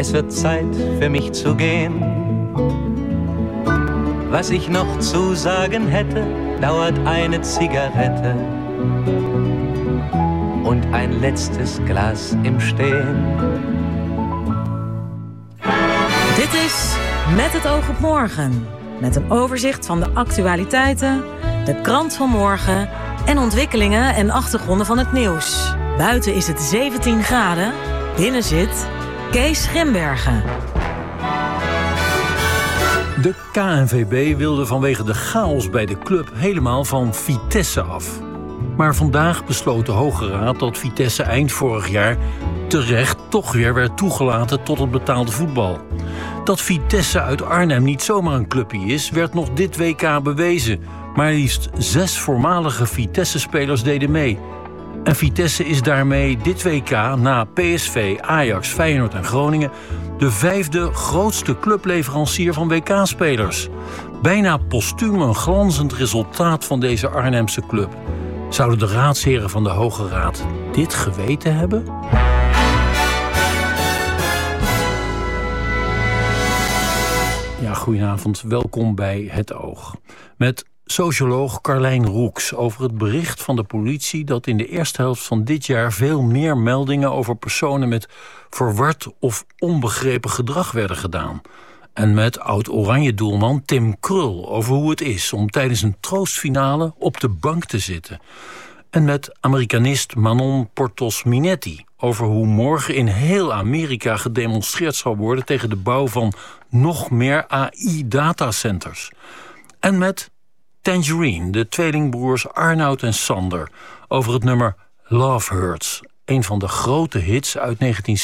Es wird Zeit für mich zu gehen. Was ich noch zu sagen hätte, dauert eine Zigarette und ein letztes Glas im Stehen. Dit is Met het oog op morgen. Met een overzicht van de actualiteiten, de krant van morgen en ontwikkelingen en achtergronden van het nieuws. Buiten is het 17 graden. Binnen zit Kees Schimbergen. De KNVB wilde vanwege de chaos bij de club helemaal van Vitesse af. Maar vandaag besloot de Hoge Raad dat Vitesse eind vorig jaar terecht toch weer werd toegelaten tot het betaalde voetbal. Dat Vitesse uit Arnhem niet zomaar een clubje is, werd nog dit WK bewezen. Maar liefst 6 voormalige Vitesse-spelers deden mee. En Vitesse is daarmee dit WK na PSV, Ajax, Feyenoord en Groningen de 5e grootste clubleverancier van WK-spelers. Bijna postuum een glanzend resultaat van deze Arnhemse club. Zouden de raadsheren van de Hoge Raad dit geweten hebben? Ja, goedenavond. Welkom bij Het Oog. Met socioloog Carlijn Roeks over het bericht van de politie dat in de eerste helft van dit jaar veel meer meldingen over personen met verward of onbegrepen gedrag werden gedaan. En met oud-Oranje-doelman Tim Krul over hoe het is om tijdens een troostfinale op de bank te zitten. En met Amerikanist Manon Portos-Minetti over hoe morgen in heel Amerika gedemonstreerd zal worden tegen de bouw van nog meer AI-datacenters. En met Tangerine, de tweelingbroers Arnoud en Sander, over het nummer Love Hurts, een van de grote hits uit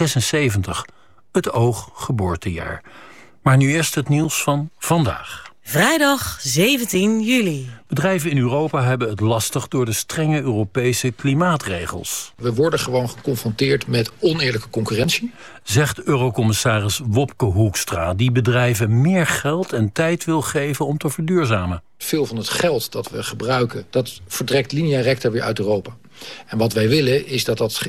1976, het Oog geboortejaar. Maar nu eerst het nieuws van vandaag. Vrijdag 17 juli. Bedrijven in Europa hebben het lastig door de strenge Europese klimaatregels. We worden gewoon geconfronteerd met oneerlijke concurrentie, zegt Eurocommissaris Wopke Hoekstra, die bedrijven meer geld en tijd wil geven om te verduurzamen. Veel van het geld dat we gebruiken, dat vertrekt linea recta weer uit Europa. En wat wij willen is dat dat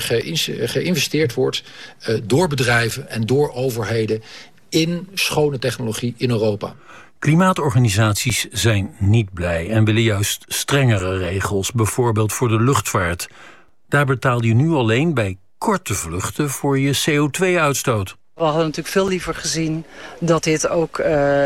geïnvesteerd wordt door bedrijven en door overheden in schone technologie in Europa. Klimaatorganisaties zijn niet blij en willen juist strengere regels, bijvoorbeeld voor de luchtvaart. Daar betaal je nu alleen bij korte vluchten voor je CO2-uitstoot. We hadden natuurlijk veel liever gezien dat dit ook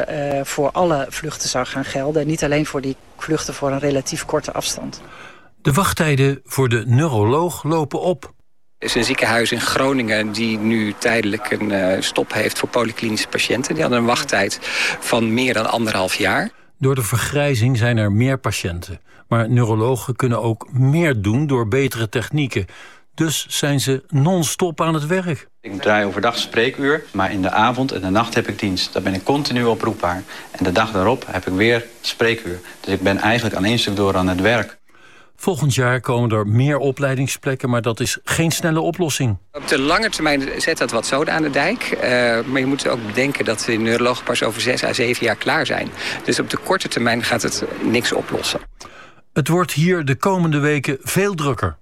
voor alle vluchten zou gaan gelden. En niet alleen voor die vluchten voor een relatief korte afstand. De wachttijden voor de neuroloog lopen op. Er is een ziekenhuis in Groningen die nu tijdelijk een stop heeft voor polyklinische patiënten. Die hadden een wachttijd van meer dan 1,5 jaar. Door de vergrijzing zijn er meer patiënten. Maar neurologen kunnen ook meer doen door betere technieken. Dus zijn ze non-stop aan het werk. Ik draai overdag spreekuur, maar in de avond en de nacht heb ik dienst. Daar ben ik continu oproepbaar. En de dag daarop heb ik weer spreekuur. Dus ik ben eigenlijk aan één stuk door aan het werk. Volgend jaar komen er meer opleidingsplekken, maar dat is geen snelle oplossing. Op de lange termijn zet dat wat zoden aan de dijk. Maar je moet ook bedenken dat de neurologen pas over 6 à 7 jaar klaar zijn. Dus op de korte termijn gaat het niks oplossen. Het wordt hier de komende weken veel drukker.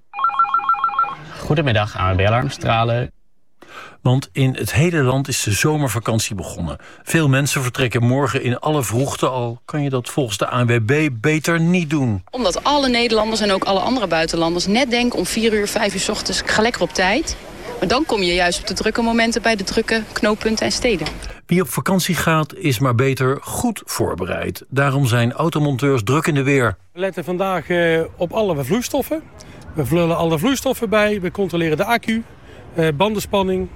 Goedemiddag, ANWB Alarmstralen. Want in het hele land is de zomervakantie begonnen. Veel mensen vertrekken morgen in alle vroegte, al kan je dat volgens de ANWB beter niet doen. Omdat alle Nederlanders en ook alle andere buitenlanders net denken om 4 uur, 5 uur 's ochtends, ik ga lekker op tijd. Maar dan kom je juist op de drukke momenten bij de drukke knooppunten en steden. Wie op vakantie gaat is maar beter goed voorbereid. Daarom zijn automonteurs druk in de weer. We letten vandaag op alle vloeistoffen. We vullen alle vloeistoffen bij, we controleren de accu, bandenspanning.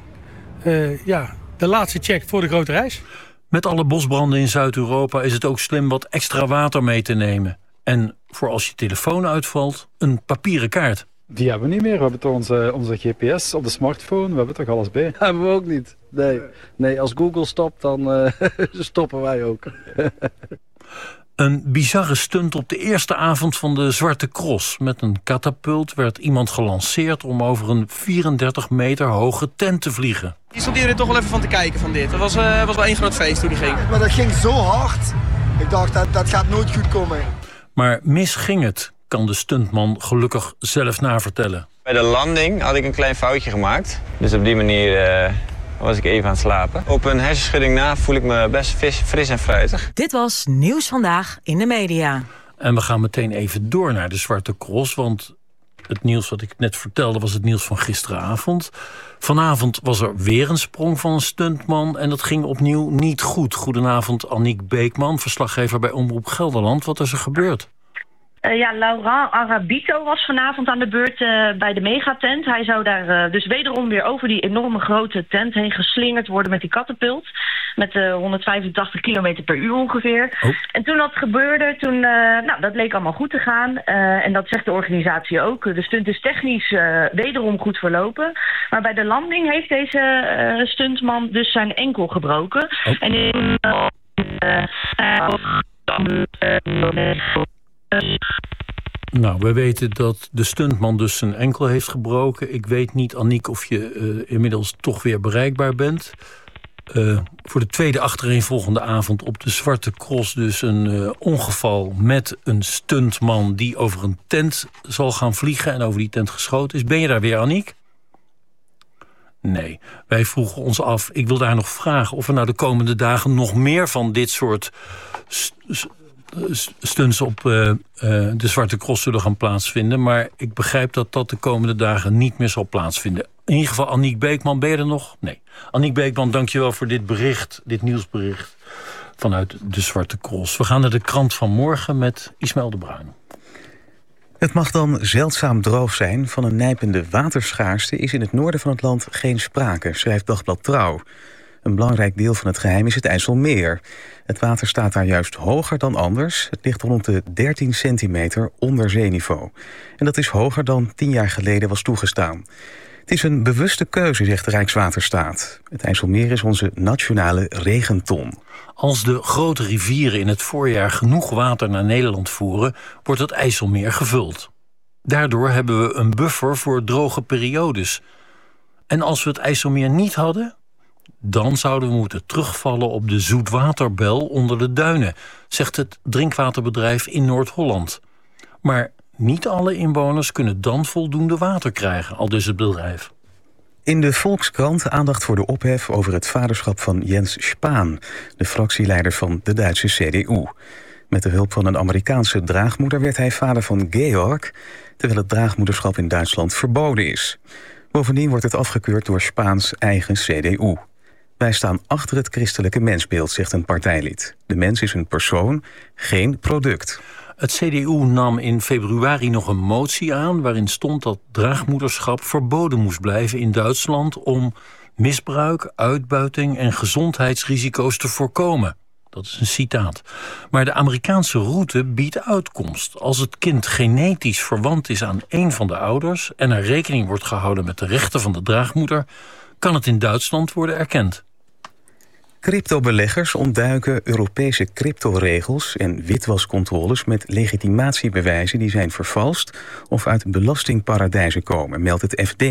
De laatste check voor de grote reis. Met alle bosbranden in Zuid-Europa is het ook slim wat extra water mee te nemen. En voor als je telefoon uitvalt, een papieren kaart. Die hebben we niet meer. We hebben toch onze GPS op de smartphone. We hebben toch alles bij. Dat hebben we ook niet. Nee, als Google stopt, dan stoppen wij ook. Een bizarre stunt op de eerste avond van de Zwarte Cross. Met een katapult werd iemand gelanceerd om over een 34 meter hoge tent te vliegen. Je stond hier toch wel even van te kijken van dit. Het was wel één groot feest toen die ging. Maar dat ging zo hard. Ik dacht, dat gaat nooit goed komen. Maar misging het, kan de stuntman gelukkig zelf navertellen. Bij de landing had ik een klein foutje gemaakt. Dus op die manier was ik even aan het slapen. Op een hersenschudding na voel ik me best fris en fruitig. Dit was Nieuws Vandaag in de media. En we gaan meteen even door naar de Zwarte Cross, want het nieuws wat ik net vertelde was het nieuws van gisteravond. Vanavond was er weer een sprong van een stuntman en dat ging opnieuw niet goed. Goedenavond, Aniek Beekman, verslaggever bij Omroep Gelderland. Wat is er gebeurd? Laurent Arabito was vanavond aan de beurt bij de megatent. Hij zou daar dus wederom weer over die enorme grote tent heen geslingerd worden met die katapult. Met 185 km per uur ongeveer. Oh. En toen dat gebeurde, dat leek allemaal goed te gaan. En dat zegt de organisatie ook. De stunt is technisch wederom goed verlopen. Maar bij de landing heeft deze stuntman dus zijn enkel gebroken. Oh. En Nou, we weten dat de stuntman dus zijn enkel heeft gebroken. Ik weet niet, Aniek, of je inmiddels toch weer bereikbaar bent. Voor de tweede achtereenvolgende avond op de Zwarte Cross dus een ongeval met een stuntman die over een tent zal gaan vliegen en over die tent geschoten is. Ben je daar weer, Aniek? Nee, wij vroegen ons af, ik wil daar nog vragen of er nou de komende dagen nog meer van dit soort stunts op de Zwarte Cross zullen gaan plaatsvinden. Maar ik begrijp dat dat de komende dagen niet meer zal plaatsvinden. In ieder geval, Aniek Beekman, ben je er nog? Nee. Aniek Beekman, dankjewel voor dit bericht, dit nieuwsbericht vanuit de Zwarte Cross. We gaan naar de krant van morgen met Ismaël de Bruin. Het mag dan zeldzaam droog zijn. Van een nijpende waterschaarste is in het noorden van het land geen sprake, schrijft Dagblad Trouw. Een belangrijk deel van het geheim is het IJsselmeer. Het water staat daar juist hoger dan anders. Het ligt rond de 13 centimeter onder zeeniveau. En dat is hoger dan 10 jaar geleden was toegestaan. Het is een bewuste keuze, zegt de Rijkswaterstaat. Het IJsselmeer is onze nationale regenton. Als de grote rivieren in het voorjaar genoeg water naar Nederland voeren, wordt het IJsselmeer gevuld. Daardoor hebben we een buffer voor droge periodes. En als we het IJsselmeer niet hadden, dan zouden we moeten terugvallen op de zoetwaterbel onder de duinen, zegt het drinkwaterbedrijf in Noord-Holland. Maar niet alle inwoners kunnen dan voldoende water krijgen, aldus het bedrijf. In de Volkskrant aandacht voor de ophef over het vaderschap van Jens Spahn, de fractieleider van de Duitse CDU. Met de hulp van een Amerikaanse draagmoeder werd hij vader van Georg, terwijl het draagmoederschap in Duitsland verboden is. Bovendien wordt het afgekeurd door Spahns eigen CDU. Wij staan achter het christelijke mensbeeld, zegt een partijlid. De mens is een persoon, geen product. Het CDU nam in februari nog een motie aan waarin stond dat draagmoederschap verboden moest blijven in Duitsland om misbruik, uitbuiting en gezondheidsrisico's te voorkomen. Dat is een citaat. Maar de Amerikaanse route biedt uitkomst. Als het kind genetisch verwant is aan één van de ouders en er rekening wordt gehouden met de rechten van de draagmoeder, kan het in Duitsland worden erkend. Cryptobeleggers ontduiken Europese cryptoregels en witwascontroles met legitimatiebewijzen die zijn vervalst of uit belastingparadijzen komen, meldt het FD.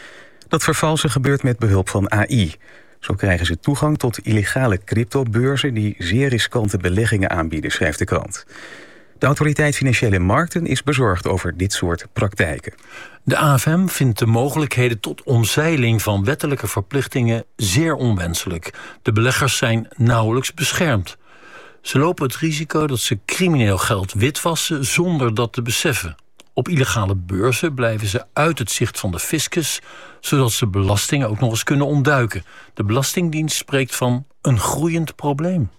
Dat vervalsen gebeurt met behulp van AI. Zo krijgen ze toegang tot illegale cryptobeurzen die zeer riskante beleggingen aanbieden, schrijft de krant. De Autoriteit Financiële Markten is bezorgd over dit soort praktijken. De AFM vindt de mogelijkheden tot omzeiling van wettelijke verplichtingen zeer onwenselijk. De beleggers zijn nauwelijks beschermd. Ze lopen het risico dat ze crimineel geld witwassen zonder dat te beseffen. Op illegale beurzen blijven ze uit het zicht van de fiscus, zodat ze belastingen ook nog eens kunnen ontduiken. De Belastingdienst spreekt van een groeiend probleem.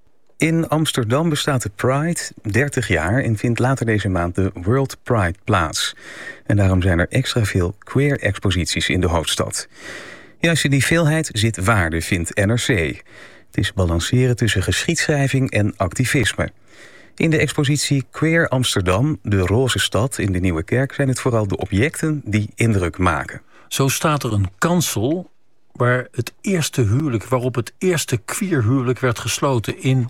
In Amsterdam bestaat de Pride 30 jaar en vindt later deze maand de World Pride plaats. En daarom zijn er extra veel queer-exposities in de hoofdstad. Juist in die veelheid zit waarde, vindt NRC. Het is balanceren tussen geschiedschrijving en activisme. In de expositie Queer Amsterdam, de roze stad in de Nieuwe Kerk, zijn het vooral de objecten die indruk maken. Zo staat er een kansel waarop het eerste queerhuwelijk werd gesloten in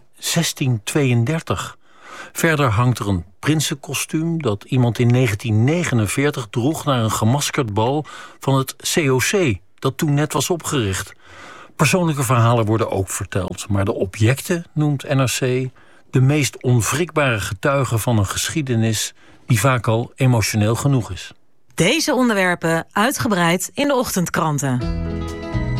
1632. Verder hangt er een prinsenkostuum dat iemand in 1949 droeg naar een gemaskerd bal van het COC, dat toen net was opgericht. Persoonlijke verhalen worden ook verteld, maar de objecten, noemt NRC, de meest onwrikbare getuigen van een geschiedenis die vaak al emotioneel genoeg is. Deze onderwerpen uitgebreid in de ochtendkranten.